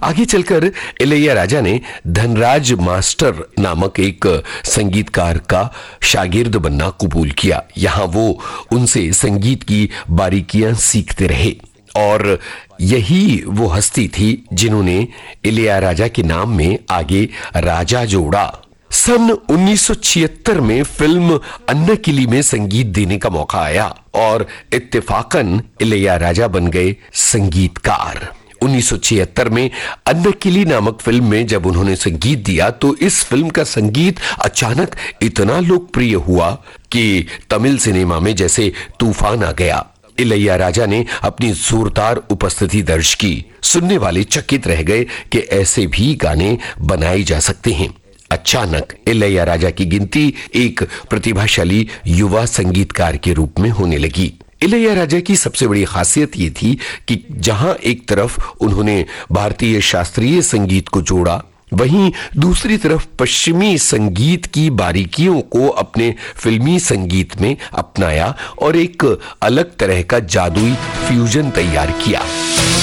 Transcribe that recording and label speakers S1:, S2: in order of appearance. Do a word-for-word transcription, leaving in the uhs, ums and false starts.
S1: आगे चलकर इलैयाराजा ने धनराज मास्टर नामक एक संगीतकार का शागिर्द बनना कबूल किया। यहाँ वो उनसे संगीत की बारीकियां सीखते रहे और यही वो हस्ती थी जिन्होंने इलैयाराजा के नाम में आगे राजा जोड़ा। सन उन्नीस सौ छिहत्तर में फिल्म अन्नाकिली में संगीत देने का मौका आया और इत्तेफाकन इलैयाराजा बन गए संगीतकार। उन्नीस सौ छिहत्तर में अन्नाकिली नामक फिल्म में जब उन्होंने संगीत दिया तो इस फिल्म का संगीत अचानक इतना लोकप्रिय हुआ कि तमिल सिनेमा में जैसे तूफान आ गया। इलैयाराजा ने अपनी जोरदार उपस्थिति दर्ज की। सुनने वाले चकित रह गए कि ऐसे भी गाने बनाए जा सकते हैं। अचानक इलैयाराजा की गिनती एक प्रतिभाशाली युवा संगीतकार के रूप में होने लगी। इलैयाराजा की सबसे बड़ी खासियत ये थी कि जहां एक तरफ उन्होंने भारतीय शास्त्रीय संगीत को जोड़ा, वहीं दूसरी तरफ पश्चिमी संगीत की बारीकियों को अपने फिल्मी संगीत में अपनाया और एक अलग तरह का जादुई फ्यूजन तैयार किया।